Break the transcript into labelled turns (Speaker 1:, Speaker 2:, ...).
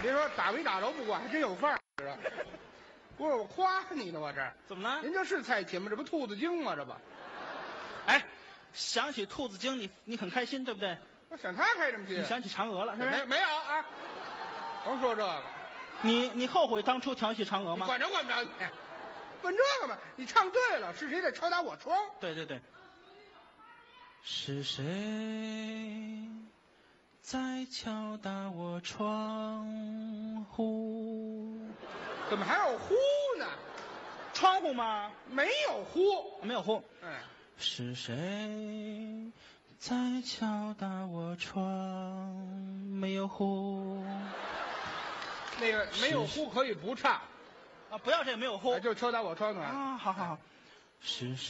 Speaker 1: 别说打没打着不管，还真有范儿。不是我夸你呢，我这
Speaker 2: 怎么了？
Speaker 1: 人家是蔡琴吗？这不兔子精吗？这不，
Speaker 2: 哎，想起兔子精，你很开心，对不对？
Speaker 1: 我想他开什么心？
Speaker 2: 你想起嫦娥了，是不是？
Speaker 1: 没有啊？甭说这个，
Speaker 2: 你后悔当初调戏嫦娥吗？
Speaker 1: 管着你，问这个嘛？你唱对了，是谁在敲打我窗？
Speaker 2: 对对对。是谁在敲打我窗户？
Speaker 1: 怎么还有呼呢？
Speaker 2: 窗户吗？
Speaker 1: 没有呼，
Speaker 2: 没有呼。
Speaker 1: 哎，
Speaker 2: 是谁在敲打我窗？没有呼。
Speaker 1: 那个没有呼可以不唱
Speaker 2: 啊，不要这个没有呼，
Speaker 1: 就敲打我窗呢。
Speaker 2: 啊，好好好。是谁